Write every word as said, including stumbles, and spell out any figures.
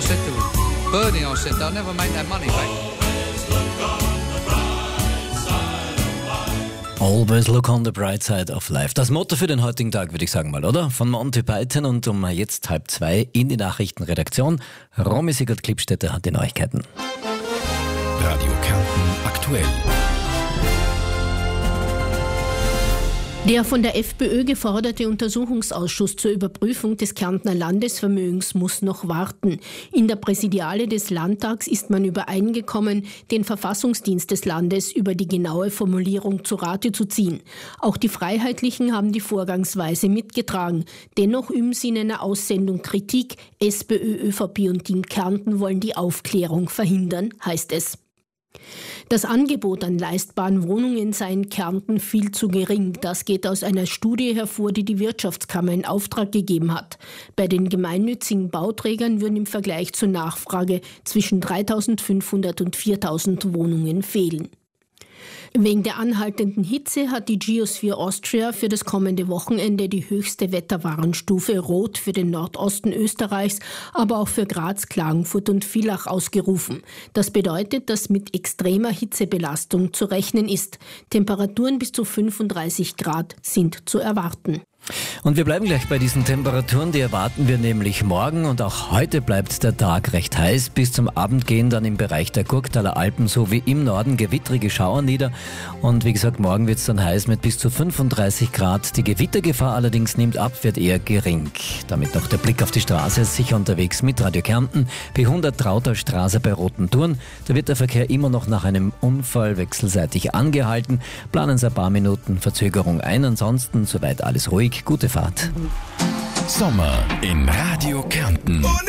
I said to Bernie, I said, they'll never make that money back. Always look on the bright side of life. Das Motto für den heutigen Tag, würde ich sagen mal, oder? Von Monty Python und um jetzt halb zwei in die Nachrichtenredaktion. Romy Siegert-Klippstädter hat die Neuigkeiten. Radio Kärnten aktuell. Der von der FPÖ geforderte Untersuchungsausschuss zur Überprüfung des Kärntner Landesvermögens muss noch warten. In der Präsidiale des Landtags ist man übereingekommen, den Verfassungsdienst des Landes über die genaue Formulierung zu Rate zu ziehen. Auch die Freiheitlichen haben die Vorgangsweise mitgetragen. Dennoch üben sie in einer Aussendung Kritik. SPÖ, ÖVP und Team Kärnten wollen die Aufklärung verhindern, heißt es. Das Angebot an leistbaren Wohnungen sei in Kärnten viel zu gering. Das geht aus einer Studie hervor, die die Wirtschaftskammer in Auftrag gegeben hat. Bei den gemeinnützigen Bauträgern würden im Vergleich zur Nachfrage zwischen dreitausendfünfhundert und viertausend Wohnungen fehlen. Wegen der anhaltenden Hitze hat die Geosphere Austria für das kommende Wochenende die höchste Wetterwarnstufe Rot für den Nordosten Österreichs, aber auch für Graz, Klagenfurt und Villach ausgerufen. Das bedeutet, dass mit extremer Hitzebelastung zu rechnen ist. Temperaturen bis zu fünfunddreißig Grad sind zu erwarten. Und wir bleiben gleich bei diesen Temperaturen, die erwarten wir nämlich morgen und auch heute bleibt der Tag recht heiß. Bis zum Abend gehen dann im Bereich der Gurktaler Alpen sowie im Norden gewittrige Schauer nieder und wie gesagt, morgen wird es dann heiß mit bis zu fünfunddreißig Grad. Die Gewittergefahr allerdings nimmt ab, wird eher gering. Damit noch der Blick auf die Straße, sicher unterwegs mit Radio Kärnten, B hundert Trauter Straße bei Roten Turn. Da wird der Verkehr immer noch nach einem Unfall wechselseitig angehalten. Planen Sie ein paar Minuten Verzögerung ein, ansonsten soweit alles ruhig. Gute Fahrt. Sommer in Radio Kärnten.